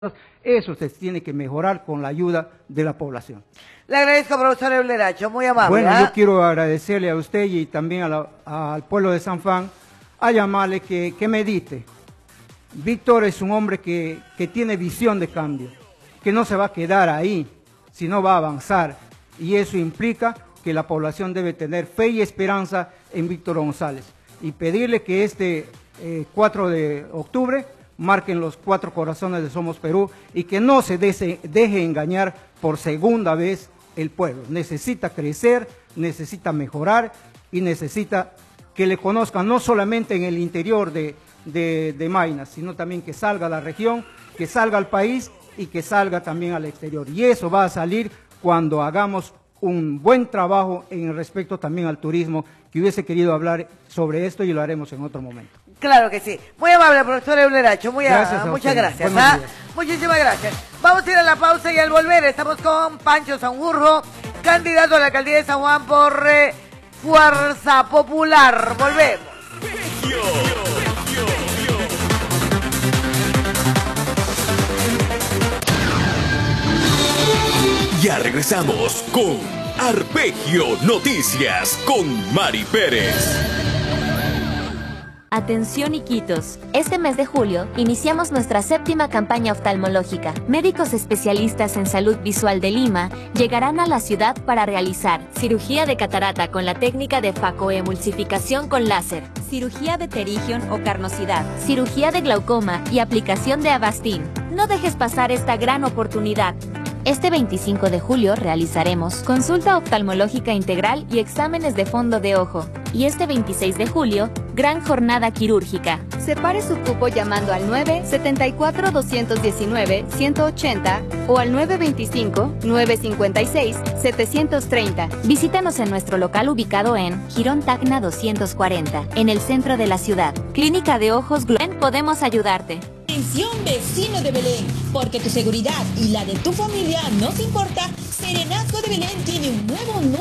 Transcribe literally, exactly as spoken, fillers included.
Eso se tiene que mejorar con la ayuda de la población. Le agradezco, profesor Euleracho, muy amable. Bueno, ¿eh? yo quiero agradecerle a usted y también a la, al pueblo de San Juan, a llamarle que, que medite. Víctor es un hombre que, que tiene visión de cambio, que no se va a quedar ahí, sino va a avanzar. Y eso implica que la población debe tener fe y esperanza en Víctor González. Y pedirle que este eh, cuatro de octubre marquen los cuatro corazones de Somos Perú y que no se deje, deje engañar por segunda vez el pueblo. Necesita crecer, necesita mejorar y necesita que le conozcan no solamente en el interior de, de, de Maynas, sino también que salga a la región, que salga al país y que salga también al exterior. Y eso va a salir cuando hagamos un buen trabajo en respecto también al turismo, que hubiese querido hablar sobre esto y lo haremos en otro momento. Claro que sí. Muy amable, profesor Euleracho. Muy gracias a, a muchas ustedes. gracias. ¿ah? días. Muchísimas gracias. Vamos a ir a la pausa y al volver estamos con Pancho Sanjurjo, candidato a la alcaldía de San Juan por eh, Fuerza Popular. Volvemos. Ya regresamos con Arpegio Noticias con Mari Pérez. Atención Iquitos, este mes de julio iniciamos nuestra séptima campaña oftalmológica. Médicos especialistas en salud visual de Lima llegarán a la ciudad para realizar cirugía de catarata con la técnica de facoemulsificación con láser, cirugía de pterigión o carnosidad, cirugía de glaucoma y aplicación de Avastin. No dejes pasar esta gran oportunidad. Este veinticinco de julio realizaremos consulta oftalmológica integral y exámenes de fondo de ojo. Y este veintiséis de julio, gran jornada quirúrgica. Separe su cupo llamando al nueve setenta y cuatro doscientos diecinueve ciento ochenta o al nueve veinticinco nueve cincuenta y seis setecientos treinta. Visítanos en nuestro local ubicado en Girón Tacna doscientos cuarenta, en el centro de la ciudad. Clínica de Ojos Gloen, podemos ayudarte. Atención, vecino de Belén, porque tu seguridad y la de tu familia nos importa. Serenazgo de Belén tiene un nuevo número.